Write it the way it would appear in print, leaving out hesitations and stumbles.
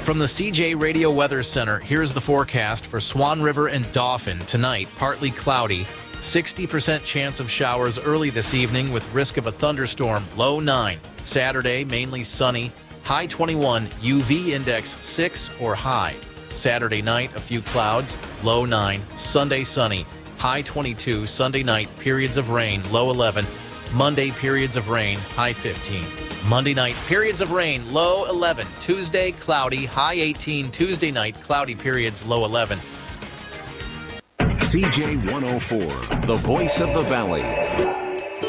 From the CJ Radio Weather Center, here's the forecast for Swan River and Dauphin. Tonight, partly cloudy, 60% chance of showers early this evening with risk of a thunderstorm, low 9. Saturday, mainly sunny, high 21, UV index 6 or high. Saturday night, a few clouds, low 9. Sunday, sunny, high 22. Sunday night, periods of rain, low 11. Monday, periods of rain, high 15. Monday night, periods of rain, low 11. Tuesday, cloudy, high 18. Tuesday night, cloudy periods, low 11. CJ 104, the voice of the Valley.